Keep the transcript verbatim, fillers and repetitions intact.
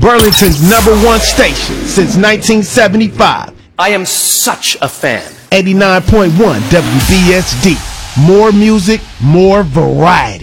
Burlington's number one station since nineteen seventy-five. I am such a fan. eighty-nine point one W B S D. More music, more variety.